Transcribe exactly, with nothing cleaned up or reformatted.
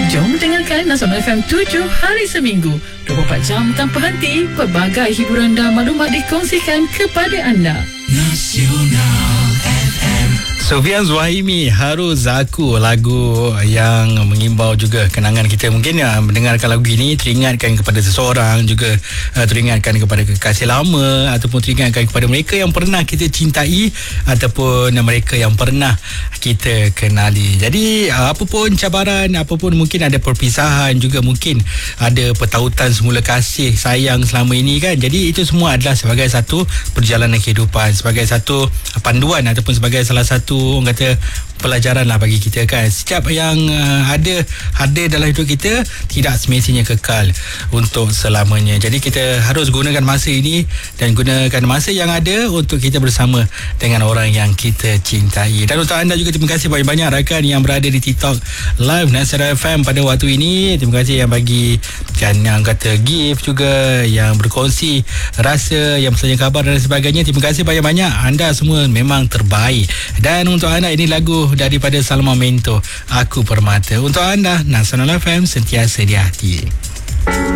Jom dengarkan Nasional F M tujuh hari seminggu, dua puluh empat jam tanpa henti. Pelbagai hiburan dan maklumat dikongsikan kepada anda. Nasional F M. Sofian Zuhaimi, Harus Aku, lagu yang mengimbau juga kenangan kita. Mungkin ya, mendengarkan lagu ini teringatkan kepada seseorang, juga uh, teringatkan kepada kekasih lama, ataupun teringatkan kepada mereka yang pernah kita cintai ataupun mereka yang pernah kita kenali. Jadi uh, apa pun cabaran, apa pun mungkin ada perpisahan, juga mungkin ada pertautan semula kasih sayang selama ini kan. Jadi itu semua adalah sebagai satu perjalanan kehidupan, sebagai satu panduan ataupun sebagai salah satu orang kata pelajaran lah bagi kita kan. Setiap yang uh, ada ada dalam hidup kita tidak semestinya kekal untuk selamanya. Jadi kita harus gunakan masa ini dan gunakan masa yang ada untuk kita bersama dengan orang yang kita cintai. Dan untuk anda juga, terima kasih banyak-banyak rakan yang berada di TikTok Live Nasional F M pada waktu ini. Terima kasih yang bagi kan, yang kata gift, juga yang berkongsi rasa, yang bertanya kabar dan sebagainya. Terima kasih banyak-banyak. Anda semua memang terbaik. Dan untuk anda, ini lagu daripada Salma Mento, Aku Permata. Untuk anda, Nasional F M sentiasa di hati.